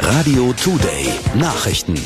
Radio Today Nachrichten.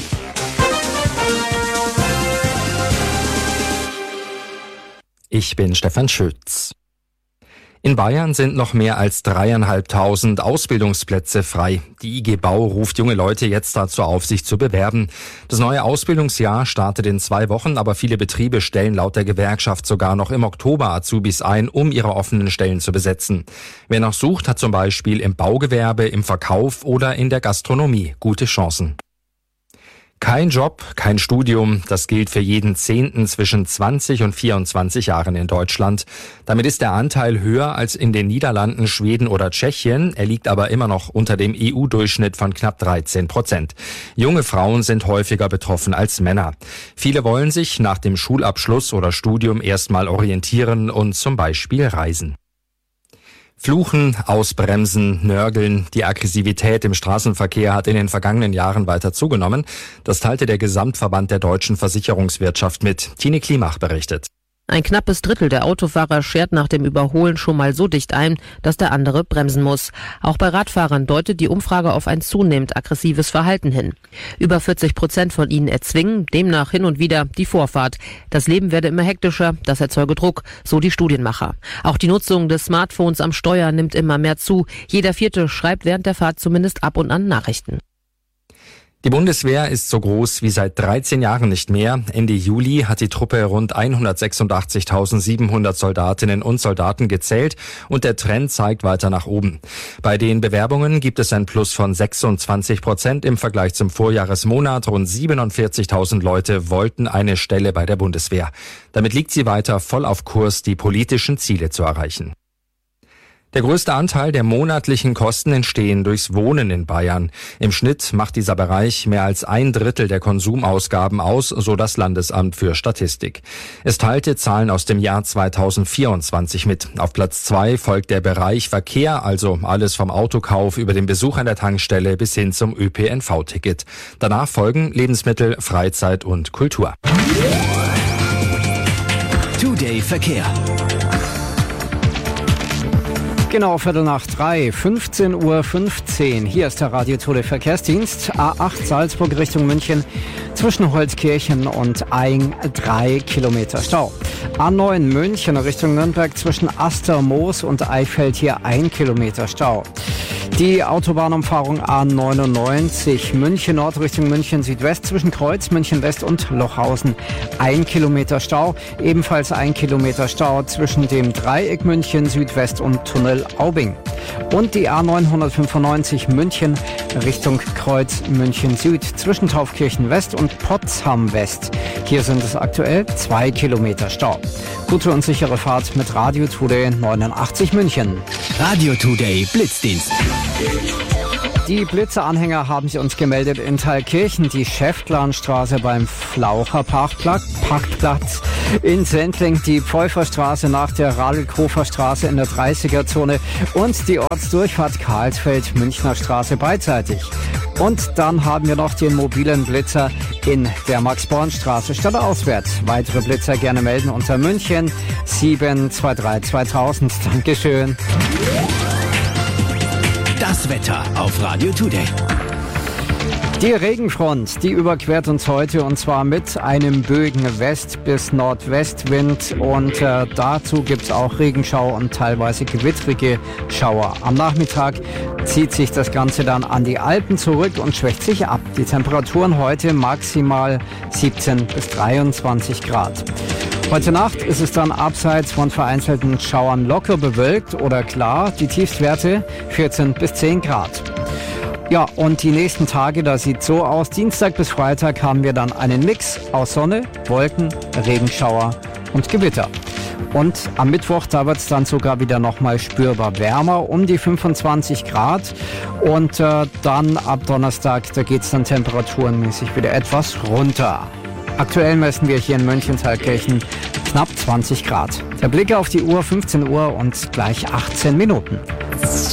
Ich bin Stefan Schütz. In Bayern sind noch mehr als 3.500 Ausbildungsplätze frei. Die IG Bau ruft junge Leute jetzt dazu auf, sich zu bewerben. Das neue Ausbildungsjahr startet in 2 Wochen, aber viele Betriebe stellen laut der Gewerkschaft sogar noch im Oktober Azubis ein, um ihre offenen Stellen zu besetzen. Wer noch sucht, hat zum Beispiel im Baugewerbe, im Verkauf oder in der Gastronomie gute Chancen. Kein Job, kein Studium, das gilt für jeden Zehnten zwischen 20 und 24 Jahren in Deutschland. Damit ist der Anteil höher als in den Niederlanden, Schweden oder Tschechien. Er liegt aber immer noch unter dem EU-Durchschnitt von knapp 13%. Junge Frauen sind häufiger betroffen als Männer. Viele wollen sich nach dem Schulabschluss oder Studium erstmal orientieren und zum Beispiel reisen. Fluchen, ausbremsen, nörgeln. Die Aggressivität im Straßenverkehr hat in den vergangenen Jahren weiter zugenommen. Das teilte der Gesamtverband der deutschen Versicherungswirtschaft mit. Tine Klimach berichtet. Ein knappes Drittel der Autofahrer schert nach dem Überholen schon mal so dicht ein, dass der andere bremsen muss. Auch bei Radfahrern deutet die Umfrage auf ein zunehmend aggressives Verhalten hin. Über 40% von ihnen erzwingen demnach hin und wieder die Vorfahrt. Das Leben werde immer hektischer, das erzeuge Druck, so die Studienmacher. Auch die Nutzung des Smartphones am Steuer nimmt immer mehr zu. Jeder Vierte schreibt während der Fahrt zumindest ab und an Nachrichten. Die Bundeswehr ist so groß wie seit 13 Jahren nicht mehr. Ende Juli hat die Truppe rund 186.700 Soldatinnen und Soldaten gezählt und der Trend zeigt weiter nach oben. Bei den Bewerbungen gibt es ein Plus von 26% im Vergleich zum Vorjahresmonat. Rund 47.000 Leute wollten eine Stelle bei der Bundeswehr. Damit liegt sie weiter voll auf Kurs, die politischen Ziele zu erreichen. Der größte Anteil der monatlichen Kosten entstehen durchs Wohnen in Bayern. Im Schnitt macht dieser Bereich mehr als 1/3 der Konsumausgaben aus, so das Landesamt für Statistik. Es teilte Zahlen aus dem Jahr 2024 mit. Auf Platz 2 folgt der Bereich Verkehr, also alles vom Autokauf über den Besuch an der Tankstelle bis hin zum ÖPNV-Ticket. Danach folgen Lebensmittel, Freizeit und Kultur. Today Verkehr. Genau, 2:15, 15:15 Uhr. Hier ist der Radio Today Verkehrsdienst. A8 Salzburg Richtung München zwischen Holzkirchen und Aing 3 Kilometer Stau. A9 München Richtung Nürnberg zwischen Astermoos und Eifeld hier 1 Kilometer Stau. Die Autobahnumfahrung A99 München Nord Richtung München Südwest zwischen Kreuz, München West und Lochhausen 1 Kilometer Stau. Ebenfalls 1 Kilometer Stau zwischen dem Dreieck München Südwest und Tunnel Aubing. Und die A995 München Richtung Kreuz München Süd zwischen Taufkirchen West und Potsdam West. Hier sind es aktuell 2 Kilometer Stau. Gute und sichere Fahrt mit Radio Today 89 München. Radio Today Blitzdienst. Die Blitzeanhänger haben sie uns gemeldet in Thalkirchen, die Schäftlarnstraße beim Flaucher Parkplatz in Sendling, die Pfeuferstraße nach der Radl-Kofer Straße in der 30er-Zone und die Ortsdurchfahrt Karlsfeld Münchner Straße beidseitig. Und dann haben wir noch den mobilen Blitzer in der Max-Born-Straße stadtauswärts. Weitere Blitzer gerne melden unter München 723 2000. Dankeschön. Das Wetter auf Radio Today. Die Regenfront, die überquert uns heute und zwar mit einem böigen West- bis Nordwestwind und dazu gibt's auch Regenschauer und teilweise gewittrige Schauer. Am Nachmittag zieht sich das Ganze dann an die Alpen zurück und schwächt sich ab. Die Temperaturen heute maximal 17 bis 23 Grad. Heute Nacht ist es dann abseits von vereinzelten Schauern locker bewölkt oder klar. Die Tiefstwerte 14 bis 10 Grad. Ja, und die nächsten Tage, da sieht so aus. Dienstag bis Freitag haben wir dann einen Mix aus Sonne, Wolken, Regenschauer und Gewitter. Und am Mittwoch, da wird es dann sogar wieder nochmal spürbar wärmer, um die 25 Grad. Und dann ab Donnerstag, da geht es dann temperaturenmäßig wieder etwas runter. Aktuell messen wir hier in München-Thalkirchen knapp 20 Grad. Der Blick auf die Uhr, 15 Uhr und gleich 18 Minuten.